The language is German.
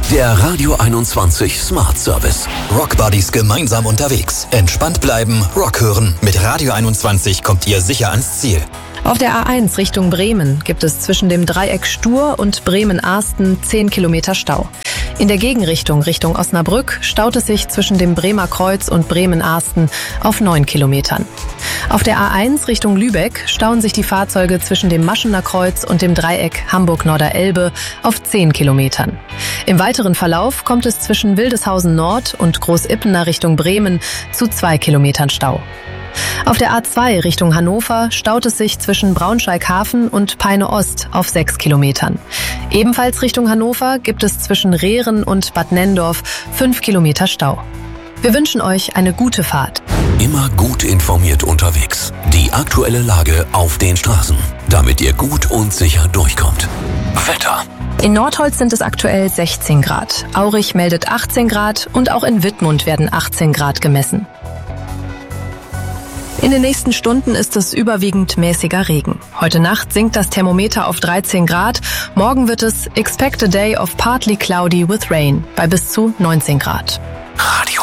Der Radio 21 Smart Service. Rockbuddies gemeinsam unterwegs. Entspannt bleiben, Rock hören. Mit Radio 21 kommt ihr sicher ans Ziel. Auf der A1 Richtung Bremen gibt es zwischen dem Dreieck Stur und Bremen-Arsten 10 Kilometer Stau. In der Gegenrichtung Richtung Osnabrück staut es sich zwischen dem Bremer Kreuz und Bremen-Arsten auf 9 Kilometern. Auf der A1 Richtung Lübeck stauen sich die Fahrzeuge zwischen dem Maschener Kreuz und dem Dreieck Hamburg-Norder-Elbe auf 10 Kilometern. Im weiteren Verlauf kommt es zwischen Wildeshausen Nord und Großippener Richtung Bremen zu 2 Kilometern Stau. Auf der A2 Richtung Hannover staut es sich zwischen Braunschweig-Hafen und Peine-Ost auf 6 Kilometern. Ebenfalls Richtung Hannover gibt es zwischen Rehren und Bad Nenndorf 5 Kilometer Stau. Wir wünschen euch eine gute Fahrt. Immer gut informiert unterwegs. Die aktuelle Lage auf den Straßen, damit ihr gut und sicher durchkommt. Wetter. In Nordholz sind es aktuell 16 Grad. Aurich meldet 18 Grad und auch in Wittmund werden 18 Grad gemessen. In den nächsten Stunden ist es überwiegend mäßiger Regen. Heute Nacht sinkt das Thermometer auf 13 Grad. Morgen wird es expect a day of partly cloudy with rain bei bis zu 19 Grad. Radio